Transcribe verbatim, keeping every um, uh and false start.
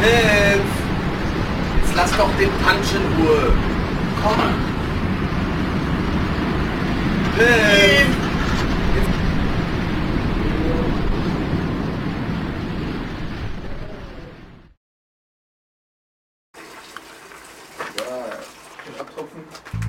Piff! Jetzt lass doch den Punch in Ruhe. Komm. Piff! Ja, den abtropfen.